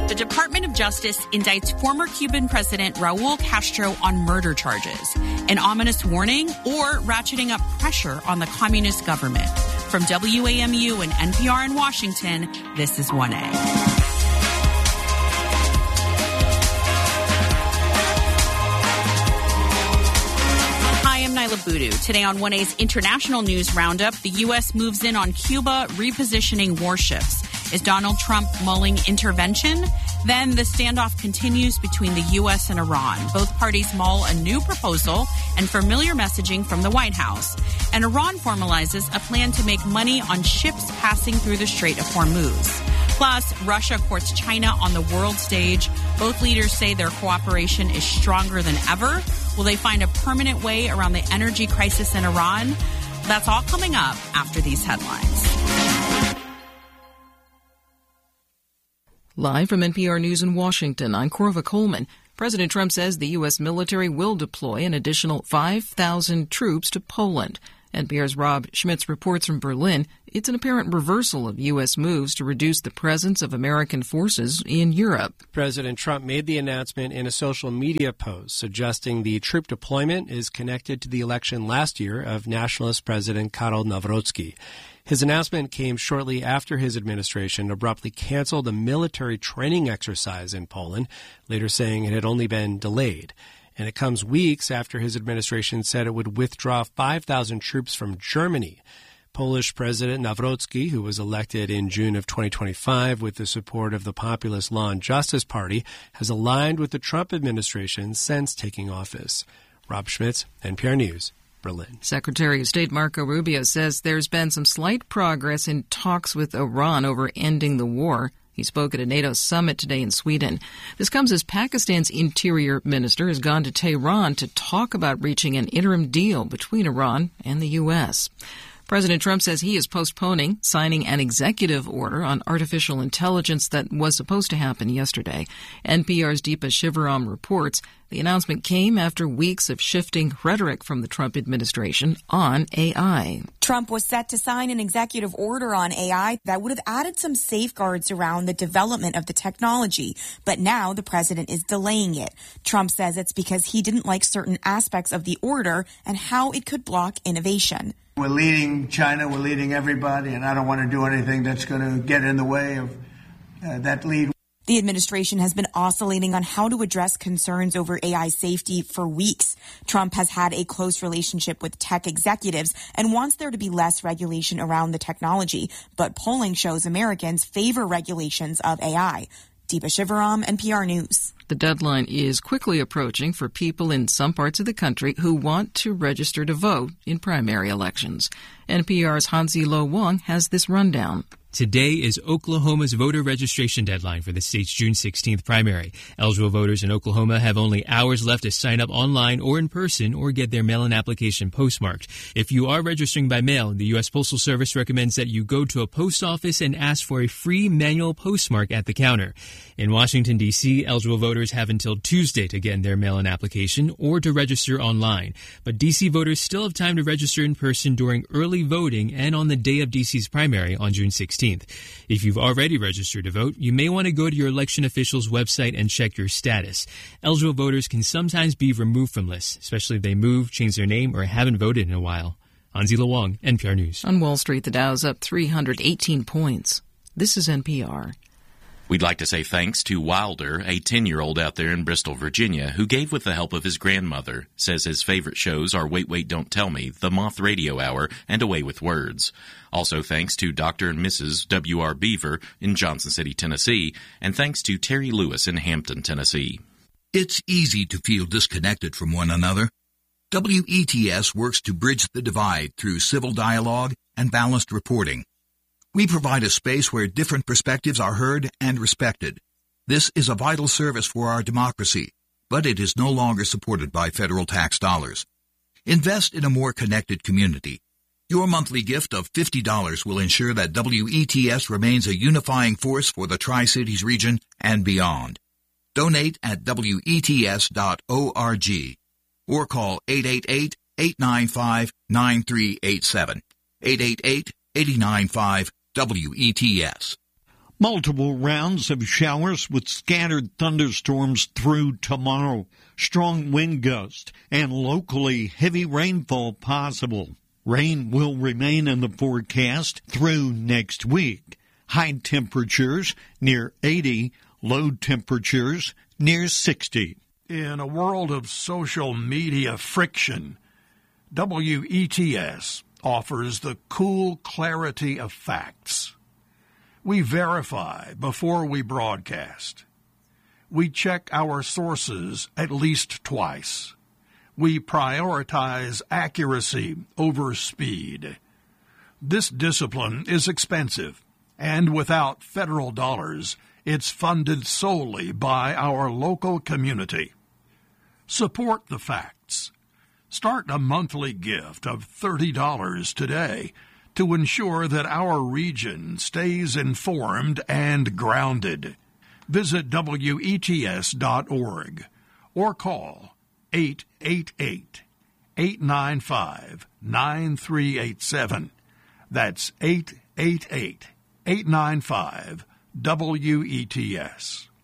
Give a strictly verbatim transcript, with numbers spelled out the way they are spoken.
The Department of Justice indicts former Cuban President Raul Castro on murder charges, an ominous warning or ratcheting up pressure on the communist government. From W A M U and N P R in Washington, this is one A. Budu. Today on one A's International News Roundup, the U S moves in on Cuba, repositioning warships. Is Donald Trump mulling intervention? Then the standoff continues between the U S and Iran. Both parties mull a new proposal and familiar messaging from the White House. And Iran formalizes a plan to make money on ships passing through the Strait of Hormuz. Plus, Russia courts China on the world stage. Both leaders say their cooperation is stronger than ever. Will they find a permanent way around the energy crisis in Iran? That's all coming up after these headlines. Live from N P R News in Washington, I'm Corva Coleman. President Trump says the U S military will deploy an additional five thousand troops to Poland. N P R's Rob Schmitz reports from Berlin. It's an apparent reversal of U S moves to reduce the presence of American forces in Europe. President Trump made the announcement in a social media post suggesting the troop deployment is connected to the election last year of nationalist President Karol Nawrocki. His announcement came shortly after his administration abruptly canceled a military training exercise in Poland, later saying it had only been delayed. And it comes weeks after his administration said it would withdraw five thousand troops from Germany. Polish President Nawrocki, who was elected in June of twenty twenty-five with the support of the populist Law and Justice Party, has aligned with the Trump administration since taking office. Rob Schmitz, N P R News, Berlin. Secretary of State Marco Rubio says there's been some slight progress in talks with Iran over ending the war. He spoke at a NATO summit today in Sweden. This comes as Pakistan's interior minister has gone to Tehran to talk about reaching an interim deal between Iran and the U S. President Trump says he is postponing signing an executive order on artificial intelligence that was supposed to happen yesterday. N P R's Deepa Shivaram reports the announcement came after weeks of shifting rhetoric from the Trump administration on A I. Trump was set to sign an executive order on A I that would have added some safeguards around the development of the technology. But now the president is delaying it. Trump says it's because he didn't like certain aspects of the order and how it could block innovation. We're leading China, we're leading everybody, and I don't want to do anything that's going to get in the way of uh, that lead. The administration has been oscillating on how to address concerns over A I safety for weeks. Trump has had a close relationship with tech executives and wants there to be less regulation around the technology. But polling shows Americans favor regulations of A I. Deepa Shivaram, N P R News. The deadline is quickly approaching for people in some parts of the country who want to register to vote in primary elections. N P R's Hansi Lo Wang has this rundown. Today is Oklahoma's voter registration deadline for the state's June sixteenth primary. Eligible voters in Oklahoma have only hours left to sign up online or in person or get their mail-in application postmarked. If you are registering by mail, the U S Postal Service recommends that you go to a post office and ask for a free manual postmark at the counter. In Washington, D C, eligible voters have until Tuesday to get their mail-in application or to register online. But D C voters still have time to register in person during early voting and on the day of D C's primary on June sixteenth. If you've already registered to vote, you may want to go to your election official's website and check your status. Eligible voters can sometimes be removed from lists, especially if they move, change their name, or haven't voted in a while. Hansi Lo Wang, N P R News. On Wall Street, the Dow's up three hundred eighteen points. This is N P R. We'd like to say thanks to Wilder, a ten-year-old out there in Bristol, Virginia, who gave with the help of his grandmother. Says his favorite shows are Wait, Wait, Don't Tell Me, The Moth Radio Hour, and Away with Words. Also thanks to Doctor and Missus W R Beaver in Johnson City, Tennessee, and thanks to Terry Lewis in Hampton, Tennessee. It's easy to feel disconnected from one another. W E T S works to bridge the divide through civil dialogue and balanced reporting. We provide a space where different perspectives are heard and respected. This is a vital service for our democracy, but it is no longer supported by federal tax dollars. Invest in a more connected community. Your monthly gift of fifty dollars will ensure that W E T S remains a unifying force for the Tri-Cities region and beyond. Donate at W E T S dot org or call eight eight eight, eight nine five, nine three eight seven, eight eight eight, eight nine five, W E T S. Multiple rounds of showers with scattered thunderstorms through tomorrow. Strong wind gusts and locally heavy rainfall possible. Rain will remain in the forecast through next week. High temperatures near eighty, low temperatures near sixty. In a world of social media friction, W E T S offers the cool clarity of facts. We verify before we broadcast. We check our sources at least twice. We prioritize accuracy over speed. This discipline is expensive, and without federal dollars, it's funded solely by our local community. Support the facts. Start a monthly gift of thirty dollars today to ensure that our region stays informed and grounded. Visit W E T S dot org or call eight eight eight, eight nine five, nine three eight seven. That's eight eight eight, eight nine five, W E T S.